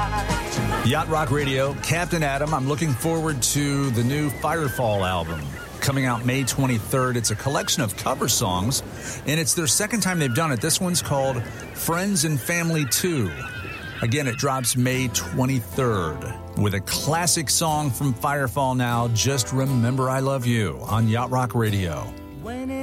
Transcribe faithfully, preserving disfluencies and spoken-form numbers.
Yacht Rock Radio, Captain Adam. I'm looking forward to the new Firefall album coming out May twenty-third. It's a collection of cover songs, and it's their second time they've done it. This one's called Friends and Family two. Again, it drops May twenty-third with a classic song from Firefall now, Just Remember I Love You, on Yacht Rock Radio. When